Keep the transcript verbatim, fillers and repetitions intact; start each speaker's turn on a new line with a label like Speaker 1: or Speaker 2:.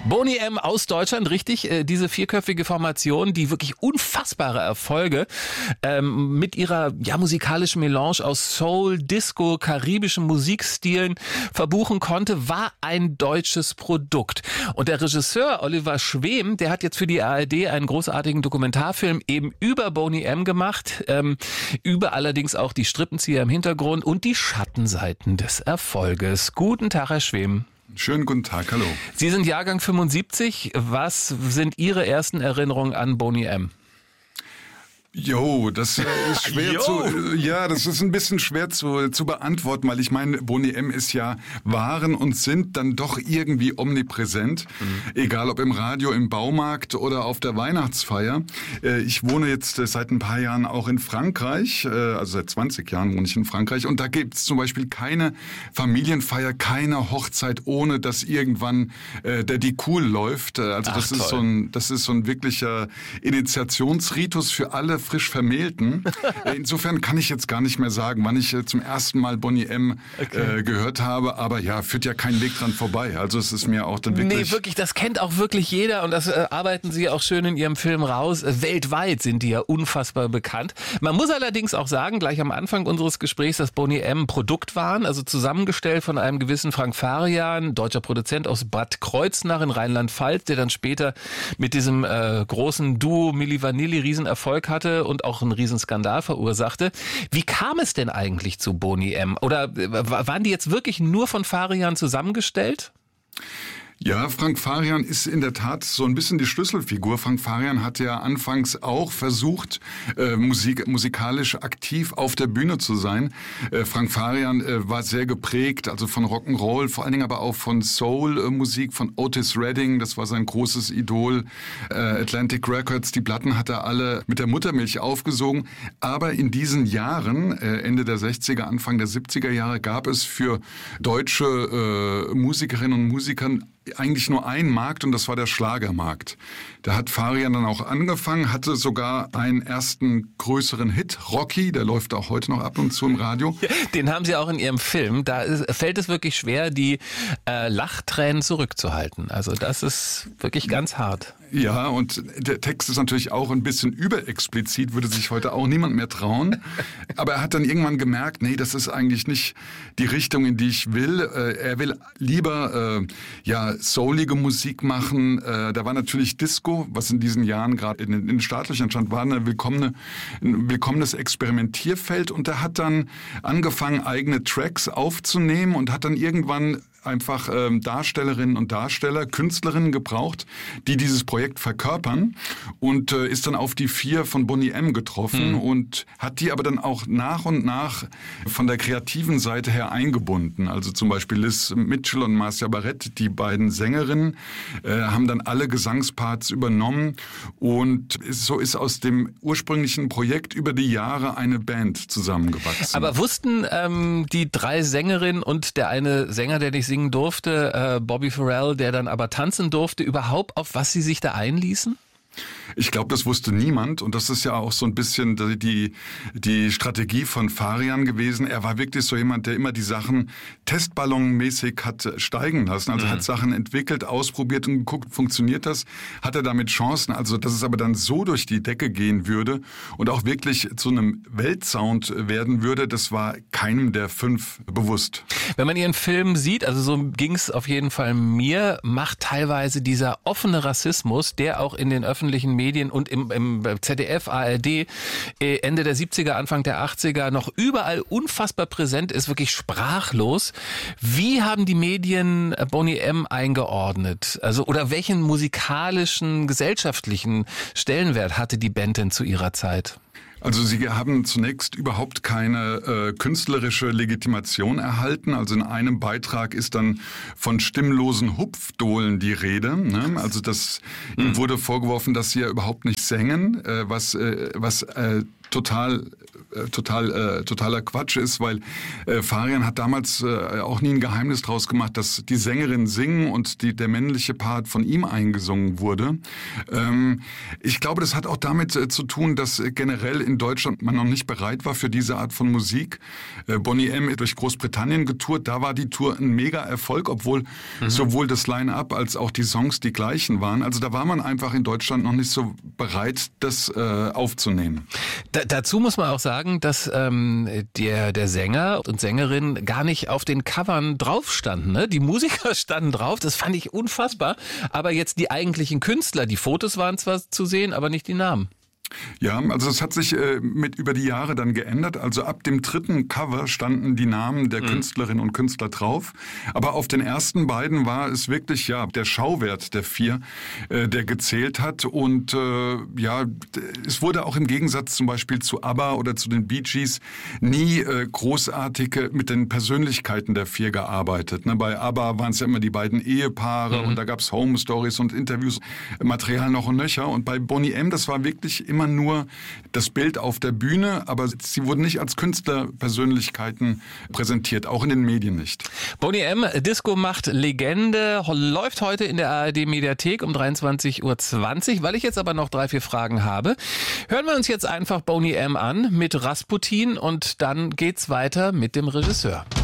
Speaker 1: Boney M. aus Deutschland, richtig, äh, diese vierköpfige Formation, die wirklich unfassbare Erfolge ähm, mit ihrer ja musikalischen Melange aus Soul, Disco, karibischen Musikstilen verbuchen konnte, war ein deutsches Produkt. Und der Regisseur Oliver Schwem, der hat jetzt für die A R D einen großartigen Dokumentarfilm eben über Boney M. gemacht, ähm, über allerdings auch die Strippenzieher im Hintergrund und die Schattenseiten des Erfolges. Guten Tag, Herr Schwem.
Speaker 2: Schönen guten Tag, hallo.
Speaker 1: Sie sind Jahrgang fünfundsiebzig. Was sind Ihre ersten Erinnerungen an Boney M.?
Speaker 2: Jo, das ist schwer zu, ja, das ist ein bisschen schwer zu, zu beantworten, weil ich meine, Boney M. ist ja, waren und sind dann doch irgendwie omnipräsent, mhm. egal ob im Radio, im Baumarkt oder auf der Weihnachtsfeier. Ich wohne jetzt seit ein paar Jahren auch in Frankreich, also seit zwanzig Jahren wohne ich in Frankreich und da gibt es zum Beispiel keine Familienfeier, keine Hochzeit, ohne dass irgendwann der Die Cool läuft. Also das Ach, ist so ein, das ist so ein wirklicher Initiationsritus für alle frisch Vermählten. Insofern kann ich jetzt gar nicht mehr sagen, wann ich zum ersten Mal Boney M. Okay. äh, gehört habe, aber ja, führt ja kein Weg dran vorbei. Also es ist mir auch dann wirklich...
Speaker 1: Nee, wirklich, das kennt auch wirklich jeder und das äh, arbeiten Sie auch schön in Ihrem Film raus. Weltweit sind die ja unfassbar bekannt. Man muss allerdings auch sagen, gleich am Anfang unseres Gesprächs, dass Boney M. ein Produkt waren, also zusammengestellt von einem gewissen Frank Farian, deutscher Produzent aus Bad Kreuznach in Rheinland-Pfalz, der dann später mit diesem äh, großen Duo Milli Vanilli Riesenerfolg hatte und auch einen Riesenskandal verursachte. Wie kam es denn eigentlich zu Boney M? Oder waren die jetzt wirklich nur von Farian zusammengestellt?
Speaker 2: Ja, Frank Farian ist in der Tat so ein bisschen die Schlüsselfigur. Frank Farian hat ja anfangs auch versucht, äh, Musik, musikalisch aktiv auf der Bühne zu sein. Äh, Frank Farian äh, war sehr geprägt, also von Rock'n'Roll, vor allen Dingen aber auch von Soul-Musik, von Otis Redding, das war sein großes Idol. Äh, Atlantic Records, die Platten hat er alle mit der Muttermilch aufgesogen. Aber in diesen Jahren, äh, Ende der sechziger, Anfang der siebziger Jahre, gab es für deutsche äh, Musikerinnen und Musiker eigentlich nur einen Markt und das war der Schlagermarkt. Da hat Farian dann auch angefangen, hatte sogar einen ersten größeren Hit, Rocky, der läuft auch heute noch ab und zu im Radio.
Speaker 1: Den haben Sie auch in Ihrem Film. Da ist, fällt es wirklich schwer, die äh, Lachtränen zurückzuhalten. Also das ist wirklich ganz hart.
Speaker 2: Ja, und der Text ist natürlich auch ein bisschen überexplizit, würde sich heute auch niemand mehr trauen. Aber er hat dann irgendwann gemerkt, nee, das ist eigentlich nicht die Richtung, in die ich will. Er will lieber äh, ja soulige Musik machen. Äh, da war natürlich Disco, was in diesen Jahren gerade in, in den Startlöchern stand, war eine willkommene, ein willkommenes Experimentierfeld. Und er hat dann angefangen, eigene Tracks aufzunehmen und hat dann irgendwann einfach ähm, Darstellerinnen und Darsteller, Künstlerinnen gebraucht, die dieses Projekt verkörpern und äh, ist dann auf die vier von Boney M. getroffen mhm. und hat die aber dann auch nach und nach von der kreativen Seite her eingebunden. Also zum Beispiel Liz Mitchell und Marcia Barrett, die beiden Sängerinnen, äh, haben dann alle Gesangsparts übernommen und so ist aus dem ursprünglichen Projekt über die Jahre eine Band zusammengewachsen.
Speaker 1: Aber wussten ähm, die drei Sängerinnen und der eine Sänger, der nicht singen durfte, äh, Bobby Farrell, der dann aber tanzen durfte, überhaupt auf was sie sich da einließen?
Speaker 2: Ich glaube, das wusste niemand und das ist ja auch so ein bisschen die die Strategie von Farian gewesen. Er war wirklich so jemand, der immer die Sachen testballonmäßig hat steigen lassen. Also mhm. hat Sachen entwickelt, ausprobiert und geguckt, funktioniert das? Hat er damit Chancen? Also, dass es aber dann so durch die Decke gehen würde und auch wirklich zu einem Weltsound werden würde, das war keinem der fünf bewusst.
Speaker 1: Wenn man Ihren Film sieht, also so ging es auf jeden Fall mir, macht teilweise dieser offene Rassismus, der auch in den öffentlichen Medien und im, im Z D F, A R D Ende der siebziger, Anfang der achtziger noch überall unfassbar präsent ist, wirklich sprachlos. Wie haben die Medien Boney M. eingeordnet? Also oder welchen musikalischen, gesellschaftlichen Stellenwert hatte die Band denn zu ihrer Zeit?
Speaker 2: Also sie haben zunächst überhaupt keine äh, künstlerische Legitimation erhalten. Also in einem Beitrag ist dann von stimmlosen Hupfdohlen die Rede. Ne? Also das mhm. ihm wurde vorgeworfen, dass sie ja überhaupt nicht sängen, äh, was äh, was äh, total äh, total äh, totaler Quatsch ist, weil äh, Farian hat damals äh, auch nie ein Geheimnis draus gemacht, dass die Sängerin singen und die, der männliche Part von ihm eingesungen wurde. Ähm, ich glaube, das hat auch damit äh, zu tun, dass äh, generell in Deutschland man noch nicht bereit war für diese Art von Musik. Äh, Boney M. durch Großbritannien getourt, da war die Tour ein Mega-Erfolg, obwohl mhm. sowohl das Line-Up als auch die Songs die gleichen waren. Also da war man einfach in Deutschland noch nicht so bereit, das äh, aufzunehmen.
Speaker 1: Da, dazu muss man auch sagen, dass ähm, der, der Sänger und Sängerin gar nicht auf den Covern drauf standen. Ne? Die Musiker standen drauf, das fand ich unfassbar. Aber jetzt die eigentlichen Künstler, die Fotos waren zwar zu sehen, aber nicht die Namen.
Speaker 2: Ja, also es hat sich äh, mit über die Jahre dann geändert. Also ab dem dritten Cover standen die Namen der mhm. Künstlerinnen und Künstler drauf. Aber auf den ersten beiden war es wirklich ja der Schauwert der vier, äh, der gezählt hat. Und äh, ja, es wurde auch im Gegensatz zum Beispiel zu ABBA oder zu den Bee Gees nie äh, großartige mit den Persönlichkeiten der vier gearbeitet. Ne? Bei ABBA waren es ja immer die beiden Ehepaare mhm. und da gab es Home Stories und Interviews, Material noch und nöcher. Und bei Boney M., das war wirklich immer immer nur das Bild auf der Bühne, aber sie wurden nicht als Künstlerpersönlichkeiten präsentiert, auch in den Medien nicht.
Speaker 1: Boney M., Disco macht Legende, läuft heute in der A R D-Mediathek um dreiundzwanzig Uhr zwanzig. Weil ich jetzt aber noch drei, vier Fragen habe, hören wir uns jetzt einfach Boney M. an mit Rasputin und dann geht's weiter mit dem Regisseur.